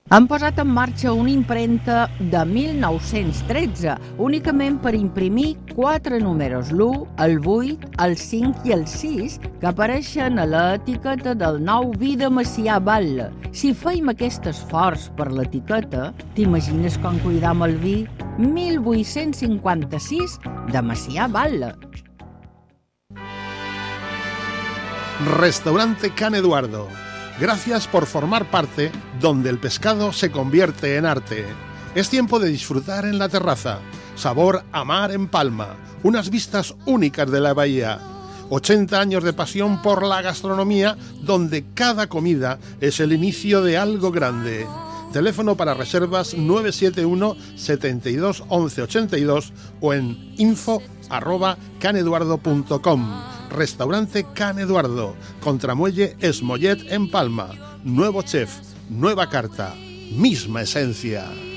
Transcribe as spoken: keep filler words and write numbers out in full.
Han posat en marxa una imprenta de mil nou-cents tretze, únicament per imprimir quatre números, l'u, el vuit, el cinc i el sis, que apareixen a l'etiqueta del nou vi de Macià Batlle. Si feim aquest esforç per l'etiqueta, t'imagines com cuidam el vi mil vuit-cents cinquanta-sis de Macià Batlle. Restaurante Can Eduardo. Gracias por formar parte donde el pescado se convierte en arte. Es tiempo de disfrutar en la terraza. Sabor a mar en Palma. Unas vistas únicas de la bahía. ochenta años de pasión por la gastronomía, donde cada comida es el inicio de algo grande. Teléfono para reservas nueve siete uno, setenta y dos, once ochenta y dos o en info arroba caneduardo punto com. Restaurante Can Eduardo, Contramuelle Esmollet en Palma. Nuevo chef, nueva carta, misma esencia.